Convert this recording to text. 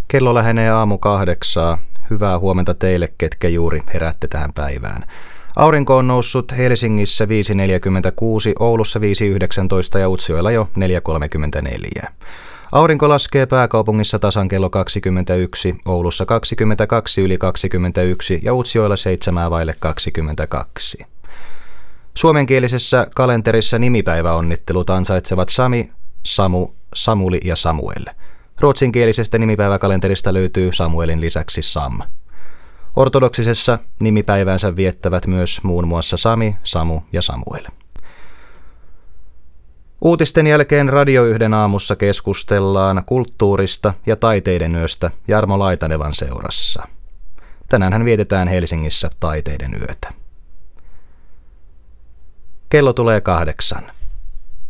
Kello lähenee aamu 8. Hyvää huomenta teille, ketkä juuri herätte tähän päivään. Aurinko on noussut Helsingissä 5.46, Oulussa 5.19 ja Utsjoella jo 4.34. Aurinko laskee pääkaupungissa tasan kello 21, Oulussa 22 yli 21 ja Utsjoella 7 vaille 22. Suomenkielisessä kalenterissa nimipäiväonnittelut ansaitsevat Sami, Samu, Samuli ja Samuel. Ruotsinkielisestä nimipäiväkalenterista löytyy Samuelin lisäksi Sam. Ortodoksisessa nimipäivänsä viettävät myös muun muassa Sami, Samu ja Samuel. Uutisten jälkeen Radio 1 aamussa keskustellaan kulttuurista ja taiteiden yöstä Jarmo Laitanevan seurassa. Tänäänhän vietetään Helsingissä taiteiden yötä. Kello tulee 8.